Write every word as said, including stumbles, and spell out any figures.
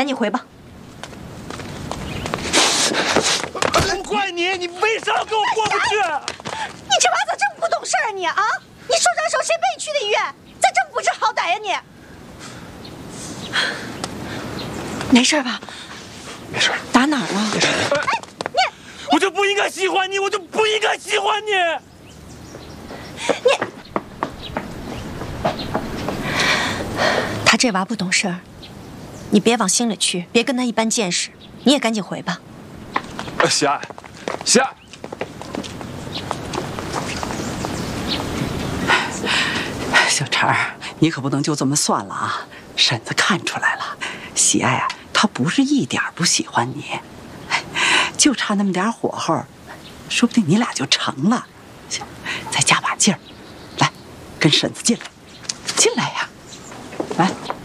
赶紧回吧。 不怪你，你为啥跟我过不去？ 你这娃咋这么不懂事儿啊你啊！你受伤时候谁陪你去的医院？咋这么不知好歹呀你？没事吧？ 没事。 打哪儿了？ 没事。 哎，你我就不应该喜欢你，我就不应该喜欢你。 你，他这娃不懂事儿，你别往心里去，别跟他一般见识。你也赶紧回吧。 呃，喜爱，喜爱。 小陈儿，你可不能就这么算了啊！婶子看出来了，喜爱啊，她不是一点不喜欢你，就差那么点火候，说不定你俩就成了。行，再加把劲儿，来，跟婶子进来，进来呀，来。